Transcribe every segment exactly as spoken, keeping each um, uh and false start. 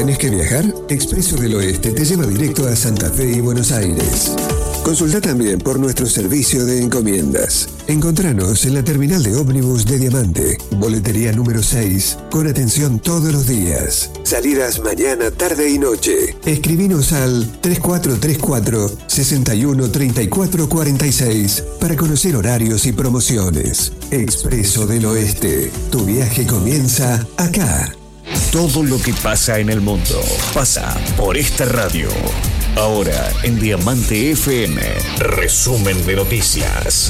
¿Tenés que viajar? Expreso del Oeste te lleva directo a Santa Fe y Buenos Aires. Consulta también por nuestro servicio de encomiendas. Encontranos en la terminal de ómnibus de Diamante, boletería número seis, con atención todos los días. Salidas mañana, tarde y noche. Escribinos al tres cuatro tres cuatro, seis uno tres cuatro cuatro seis para conocer horarios y promociones. Expreso del Oeste. Tu viaje comienza acá. Todo lo que pasa en el mundo pasa por esta radio. Ahora en Diamante F M, resumen de noticias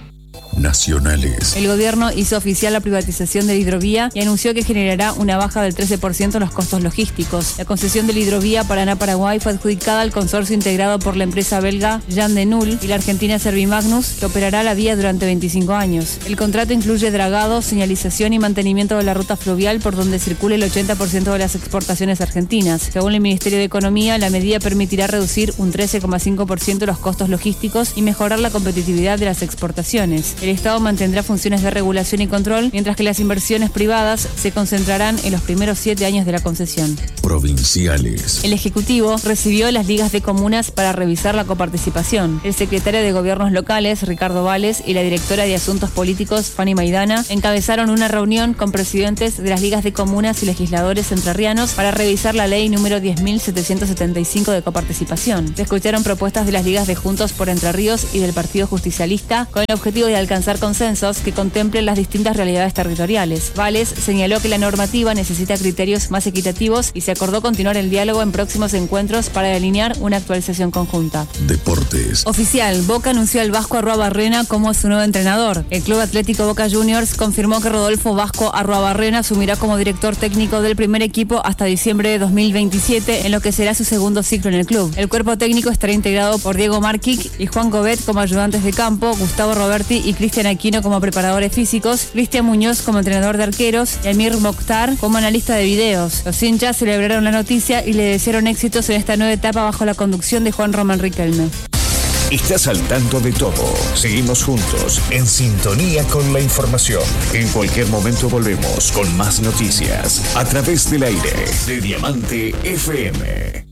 nacionales. El gobierno hizo oficial la privatización de la hidrovía y anunció que generará una baja del trece por ciento en los costos logísticos. La concesión de la hidrovía Paraná-Paraguay fue adjudicada al consorcio integrado por la empresa belga Jan de Null y la argentina Servimagnus, que operará la vía durante veinticinco años. El contrato incluye dragado, señalización y mantenimiento de la ruta fluvial por donde circula el ochenta por ciento de las exportaciones argentinas. Según el Ministerio de Economía, la medida permitirá reducir un trece coma cinco por ciento los costos logísticos y mejorar la competitividad de las exportaciones. El Estado mantendrá funciones de regulación y control, mientras que las inversiones privadas se concentrarán en los primeros siete años de la concesión. Provinciales. El Ejecutivo recibió las ligas de comunas para revisar la coparticipación. El secretario de Gobiernos Locales, Ricardo Vales, y la directora de Asuntos Políticos, Fanny Maidana, encabezaron una reunión con presidentes de las ligas de comunas y legisladores entrerrianos para revisar la ley número diez mil setecientos setenta y cinco de coparticipación. Se escucharon propuestas de las ligas de Juntos por Entre Ríos y del Partido Justicialista con el objetivo de alcanzar consensos que contemplen las distintas realidades territoriales. Vales señaló que la normativa necesita criterios más equitativos y se acordó continuar el diálogo en próximos encuentros para delinear una actualización conjunta. Deportes. Oficial, Boca anunció al Vasco Arruabarrena como su nuevo entrenador. El Club Atlético Boca Juniors confirmó que Rodolfo Vasco Arruabarrena asumirá como director técnico del primer equipo hasta diciembre de dos mil veintisiete, en lo que será su segundo ciclo en el club. El cuerpo técnico estará integrado por Diego Marquic y Juan Gobet como ayudantes de campo, Gustavo Roberti y Cristian Aquino como preparadores físicos, Cristian Muñoz como entrenador de arqueros y Amir Mokhtar como analista de videos. Los hinchas celebraron la noticia y le desearon éxitos en esta nueva etapa bajo la conducción de Juan Román Riquelme. Estás al tanto de todo. Seguimos juntos, en sintonía con la información. En cualquier momento volvemos con más noticias a través del aire de Diamante F M.